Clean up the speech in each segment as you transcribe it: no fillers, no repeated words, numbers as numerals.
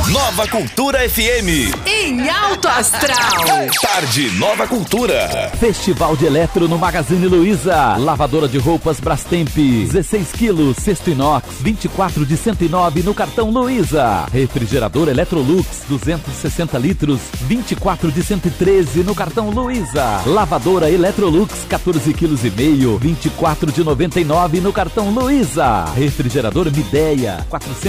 Nova Cultura FM. Em alto astral. Tarde Nova Cultura. Festival de Eletro no Magazine Luiza. Lavadora de roupas Brastemp, 16 quilos, cesto inox, 24 de 109 no cartão Luiza. Refrigerador Electrolux, 260 litros, 24 de 113 no cartão Luiza. Lavadora Electrolux, 14 quilos e meio, 24 de 99 no cartão Luiza. Refrigerador Midea,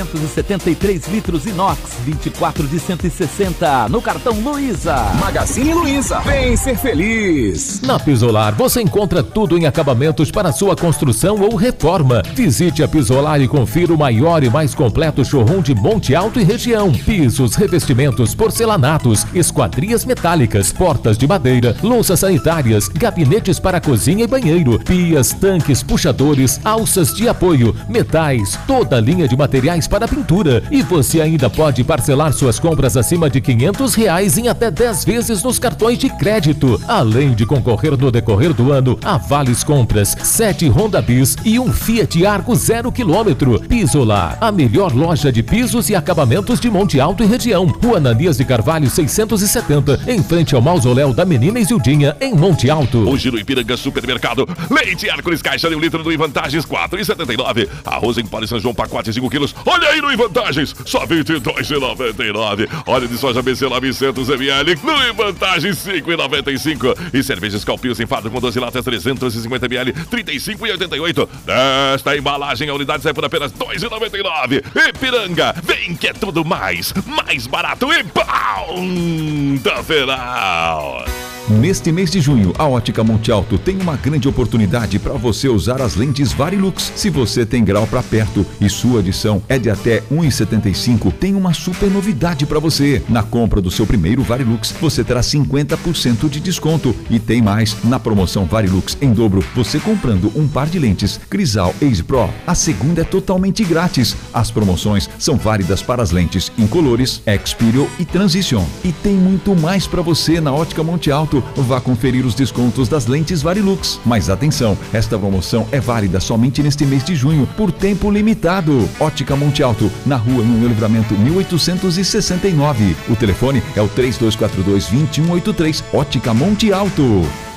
473 litros inox, 24 de 160 no cartão Luiza. Magazine Luiza, vem ser feliz. Na Pisolar você encontra tudo em acabamentos para sua construção ou reforma. Visite a Pisolar e confira o maior e mais completo showroom de Monte Alto e região. Pisos, revestimentos, porcelanatos, esquadrias metálicas, portas de madeira, louças sanitárias, gabinetes para cozinha e banheiro, pias, tanques, puxadores, alças de apoio, metais, toda a linha de materiais para pintura. E você ainda pode parcelar suas compras acima de R$500 em até 10 vezes nos cartões de crédito. Além de concorrer no decorrer do ano a vales compras, 7 Honda Bis e um Fiat Argo 0 km. Pisolar, a melhor loja de pisos e acabamentos de Monte Alto e região. Rua Ananias de Carvalho 670, em frente ao mausoléu da Menina Isildinha, em Monte Alto. Hoje no Ipiranga Supermercado, leite Hércules caixa de 1 litro do Ivantagens, R$4,79. Arroz em pó de São João, pacote 5 quilos. Olha aí no Ivantagens, só R$22,99. Óleo de soja BC 900 ml, no Ivantagens, R$5,95. E cervejas Calpils em fardo com 12 latas, 350 ml, R$35,88. Desta embalagem, a unidade sai por apenas R$2,99. Ipiranga, vem que é tudo mais barato e ponta final. Neste mês de junho, a Ótica Monte Alto tem uma grande oportunidade para você usar as lentes Varilux. Se você tem grau para perto e sua adição é de até 1,75, tem uma super novidade para você. Na compra do seu primeiro Varilux, você terá 50% de desconto. E tem mais, na promoção Varilux em dobro, você comprando um par de lentes Crisal Ace Pro, a segunda é totalmente grátis. As promoções são válidas para as lentes Incolores, Xperio e Transition. E tem muito mais para você na Ótica Monte Alto. Vá conferir os descontos das lentes Varilux. Mas atenção, esta promoção é válida somente neste mês de junho, por tempo limitado. Ótica Monte Alto, na rua no Livramento 1869. O telefone é o 3242-2183. Ótica Monte Alto.